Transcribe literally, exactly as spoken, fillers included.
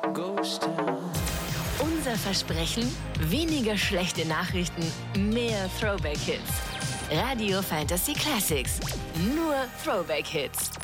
Ghost Town. Unser Versprechen? Weniger schlechte Nachrichten, mehr Throwback-Hits. Radio Fantasy Classics. Nur Throwback-Hits.